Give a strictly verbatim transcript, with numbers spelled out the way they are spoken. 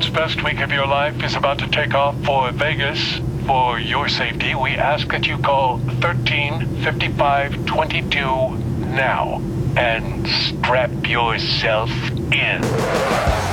best week of your life is about to take off for Vegas. For your safety, we ask that you call thirteen fifty-five twenty-two now and strap yourself in.